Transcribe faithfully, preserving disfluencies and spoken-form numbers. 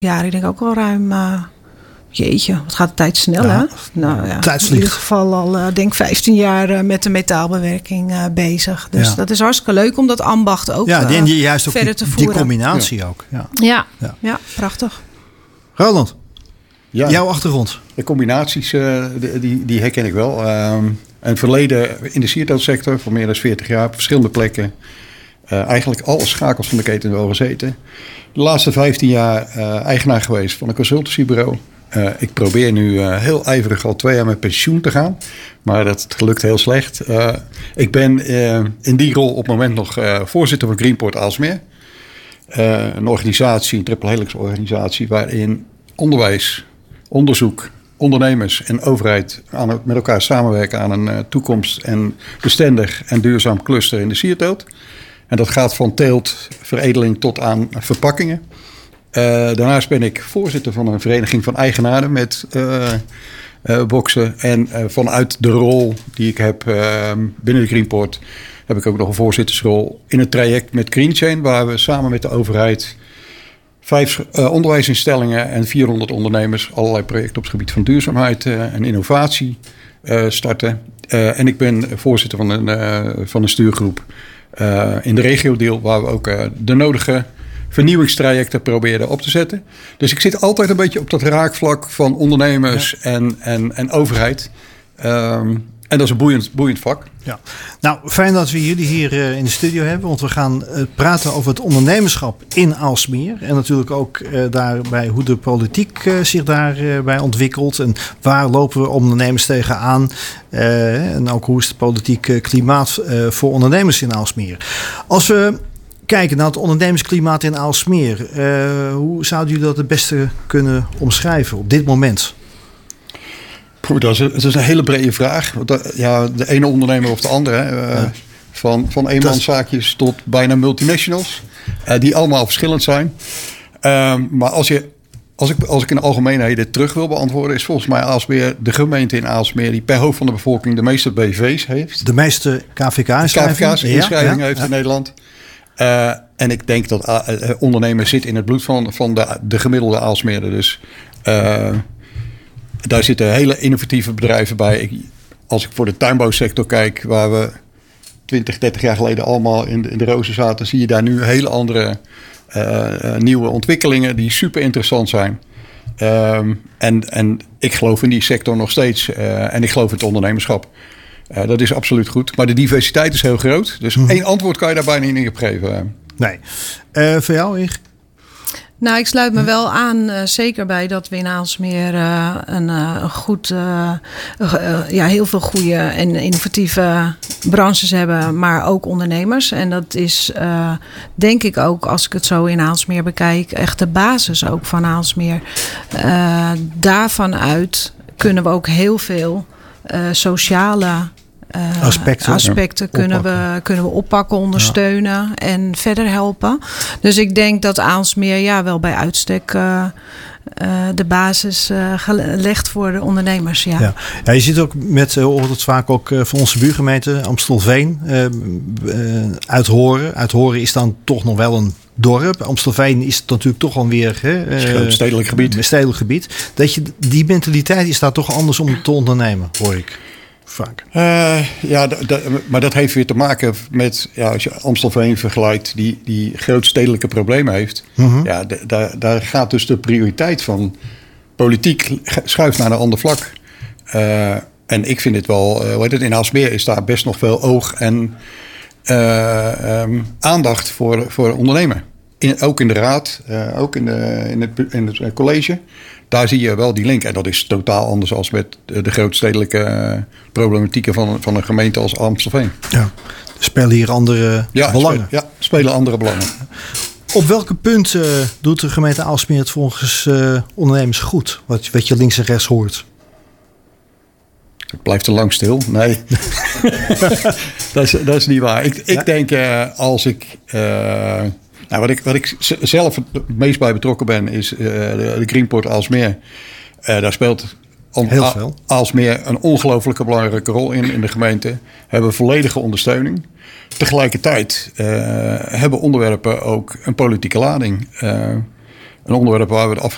jaar. Ik denk ook al ruim... Uh, jeetje, wat gaat de tijd snel, ja, hè? Nou ja, tijdsvliegt. In ieder geval al, uh, denk vijftien jaar uh, met de metaalbewerking uh, bezig. Dus ja. dat is hartstikke leuk om dat ambacht ook ja, die, die, uh, juist ook verder die, te voeren. Die combinatie ja. ook. Ja. Ja, ja. ja, prachtig. Roland, ja, jouw achtergrond? De combinaties, uh, die, die herken ik wel. Um, een verleden in de siertelsector voor meer dan veertig jaar op verschillende plekken. Uh, eigenlijk alle schakels van de keten wel gezeten. De laatste vijftien jaar uh, eigenaar geweest van een consultancybureau. Uh, ik probeer nu uh, heel ijverig al twee jaar met pensioen te gaan. Maar dat lukt heel slecht. Uh, ik ben uh, in die rol op het moment nog uh, voorzitter van Greenport Aalsmeer. Uh, een organisatie, een triple helix organisatie... waarin onderwijs, onderzoek, ondernemers en overheid aan het, met elkaar samenwerken aan een uh, toekomst en bestendig en duurzaam cluster in de sierteelt. En dat gaat van teelt, veredeling tot aan verpakkingen. Uh, daarnaast ben ik voorzitter van een vereniging van eigenaren met uh, uh, boksen. En uh, vanuit de rol die ik heb uh, binnen de Greenport heb ik ook nog een voorzittersrol in het traject met GreenChain, waar we samen met de overheid vijf uh, onderwijsinstellingen en vierhonderd ondernemers allerlei projecten op het gebied van duurzaamheid uh, en innovatie uh, starten. Uh, en ik ben voorzitter van een, uh, van een stuurgroep uh, in de regiodeel, waar we ook uh, de nodige vernieuwingstrajecten proberen op te zetten. Dus ik zit altijd een beetje op dat raakvlak van ondernemers ja. en, en, en overheid. Um, en dat is een boeiend, boeiend vak. Ja. Nou, fijn dat we jullie hier uh, in de studio hebben. Want we gaan uh, praten over het ondernemerschap in Aalsmeer. En natuurlijk ook uh, daarbij hoe de politiek uh, zich daarbij uh, ontwikkelt. En waar lopen we ondernemers tegenaan. Uh, en ook hoe is het politieke klimaat uh, voor ondernemers in Aalsmeer. Als we kijken naar het ondernemersklimaat in Aalsmeer. Uh, hoe zouden jullie dat het beste kunnen omschrijven op dit moment? Goed, dat is, een, dat is een hele brede vraag. Ja, de ene ondernemer of de andere. Uh, ja. Van, van eenmanszaakjes tot bijna multinationals. Uh, die allemaal verschillend zijn. Uh, maar als, je, als, ik, als ik in algemeenheden terug wil beantwoorden, is volgens mij Aalsmeer de gemeente in Aalsmeer die per hoofd van de bevolking de meeste B V V's heeft. De meeste K V K-inschrijvingen? K V K's-inschrijvingen ja, ja, heeft ja. in Nederland. Uh, en ik denk dat uh, ondernemen zit in het bloed van, van de, de gemiddelde Aalsmeerder. Dus uh, daar zitten hele innovatieve bedrijven bij. Ik, als ik voor de tuinbouwsector kijk, waar we twintig, dertig jaar geleden allemaal in de, in de rozen zaten, zie je daar nu hele andere uh, uh, nieuwe ontwikkelingen die super interessant zijn. Um, en, en ik geloof in die sector nog steeds. Uh, en ik geloof in het ondernemerschap. Uh, dat is absoluut goed. Maar de diversiteit is heel groot. Dus mm-hmm. één antwoord kan je daar bijna niet op geven. Nee. Uh, voor jou, Ig? Nou, ik sluit me wel aan, uh, zeker bij dat we in Aalsmeer uh, een uh, goed, uh, uh, ja, heel veel goede en innovatieve branches hebben, maar ook ondernemers. En dat is, uh, denk ik ook, als ik het zo in Aalsmeer bekijk, echt de basis ook van Aalsmeer. Uh, daarvan uit kunnen we ook heel veel uh, sociale Uh, aspecten, aspecten ja. kunnen, we, kunnen we oppakken, ondersteunen ja. en verder helpen. Dus ik denk dat Aalsmeer ja, wel bij uitstek uh, uh, de basis uh, gelegd voor de ondernemers. Ja. Ja. Ja, je ziet ook met, uh, hoort het vaak ook uh, van onze buurgemeente Amstelveen uh, uh, Uithoren. Uithoren is dan toch nog wel een dorp. Amstelveen is het natuurlijk toch alweer uh, een stedelijk gebied. Een stedelijk gebied. Dat je, die mentaliteit is daar toch anders om te ondernemen, hoor ik. Vaak. Uh, ja, d- d- maar dat heeft weer te maken met, ja, als je Amstelveen vergelijkt, die, die grootstedelijke problemen heeft. Mm-hmm. Ja, d- daar, daar gaat dus de prioriteit van politiek schuift naar een ander vlak. Uh, en ik vind het wel, uh, hoe heet het, in Aalsmeer is daar best nog veel oog en uh, um, aandacht voor, voor ondernemen. In, ook in de raad, uh, ook in, de, in, het, in het college. Daar zie je wel die link. En dat is totaal anders dan met de, de grootstedelijke problematieken van, van een gemeente als Amstelveen. Ja, er spelen hier andere ja, belangen. Spelen, ja, spelen andere belangen. Op welke punt uh, doet de gemeente Aalsmeer het volgens uh, ondernemers goed? Wat, wat je links en rechts hoort. Het blijft te lang stil. Nee, dat, is, dat is niet waar. Ik, ik ja? denk uh, als ik... Uh, Nou, wat ik, wat ik zelf het meest bij betrokken ben, is uh, de, de Greenport Aalsmeer. Uh, daar speelt om, Heel veel. Aalsmeer een ongelooflijke belangrijke rol in, in de gemeente. Hebben volledige ondersteuning. Tegelijkertijd uh, hebben onderwerpen ook een politieke lading. Uh, een onderwerp waar we de af,